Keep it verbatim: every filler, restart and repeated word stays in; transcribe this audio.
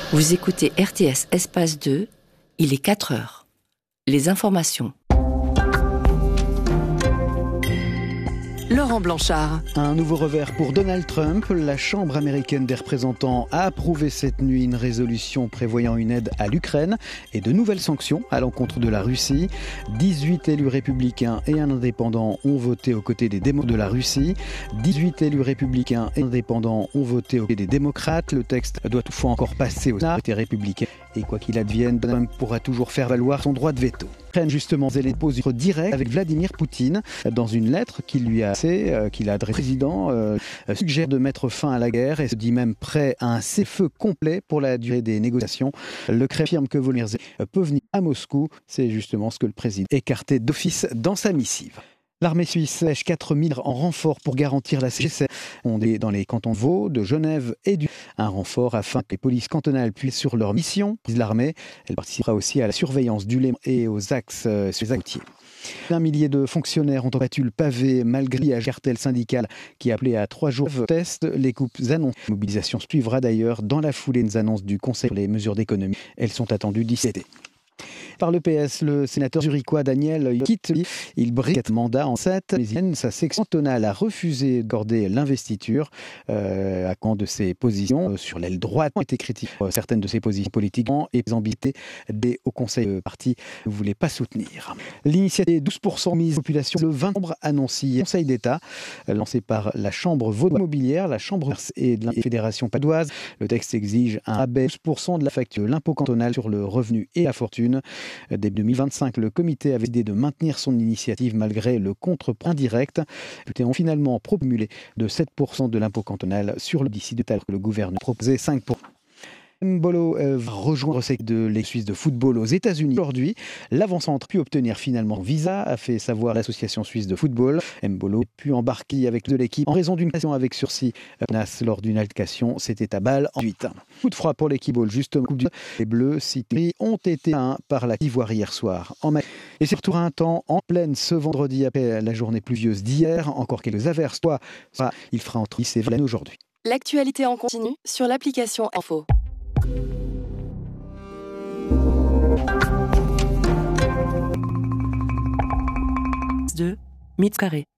Vous écoutez R T S Espace deux, il est quatre heures. Les informations. Laurent Blanchard. Un nouveau revers pour Donald Trump. La Chambre américaine des représentants a approuvé cette nuit une résolution prévoyant une aide à l'Ukraine et de nouvelles sanctions à l'encontre de la Russie. dix-huit élus républicains et un indépendant ont voté aux côtés des démocrates de la Russie. dix-huit élus républicains et indépendants ont voté aux côtés des démocrates. Le texte doit toutefois encore passer aux autorités républicaines. Et quoi qu'il advienne, Trump pourra toujours faire valoir son droit de veto. L'Ukraine, justement, elle pose une direct avec Vladimir Poutine dans une lettre qu'il lui a Euh, qu'il a adressé au président, euh, suggère de mettre fin à la guerre et se dit même prêt à un cessez-le-feu complet pour la durée des négociations. Le Kremlin affirme que Volodymyr Zelensky peut venir à Moscou. C'est justement ce que le président a écarté d'office dans sa missive. L'armée suisse lèche quatre mille en renfort pour garantir la sécurité. On est dans les cantons de Vaud, de Genève et du un renfort afin que les polices cantonales puissent sur leur mission. L'armée, elle participera aussi à la surveillance du Léman et aux axes euh, sur les actiers. Un millier de fonctionnaires ont battu le pavé malgré un cartel syndical qui a appelé à trois jours de test. Les coupes annoncent. La mobilisation suivra d'ailleurs dans la foulée des annonces du Conseil sur les mesures d'économie. Elles sont attendues d'ici l'été. Par le P S, le sénateur zurichois Daniel quitte. Il brille quatre mandats en sept. Sa section cantonale a refusé d'accorder l'investiture euh, à quand de ses positions euh, sur l'aile droite ont été critiquées. Euh, certaines de ses positions politiques et ambitieuses des au Conseil de parti ne voulaient pas soutenir. L'initiative douze pour cent mise population le vingt novembre annoncé le Conseil d'État lancé par la Chambre vaudoise immobilière, la Chambre et de la Fédération padoise. Le texte exige un rabais de douze pour cent de la facture de l'impôt cantonal sur le revenu et la fortune. Dès deux mille vingt-cinq, le comité avait décidé de maintenir son initiative malgré le contre-point indirect. Les députés ont finalement promulgué de sept pour cent de l'impôt cantonal sur le d'ici de tel que le gouvernement proposait cinq pour cent. Mbolo euh, va rejoindre l'équipe de l'équipe suisse de football aux États-Unis. Aujourd'hui, l'avant-centre a pu obtenir finalement visa, a fait savoir l'association suisse de football. Mbolo a pu embarquer avec de l'équipe en raison d'une pression avec sursis menace lors d'une altercation. C'était à Bâle en huit. Coup de froid pour l'équipe ball, justement. Coupe du... Les Bleus, cités, ont été un par la d'Ivoire hier soir. En mai. Et c'est retour à un temps en pleine ce vendredi après la journée pluvieuse d'hier. Encore quelques averses. Soit, soit il fera entre dix et vingt aujourd'hui. L'actualité en continu sur l'application Info. deux, Mitz Carré.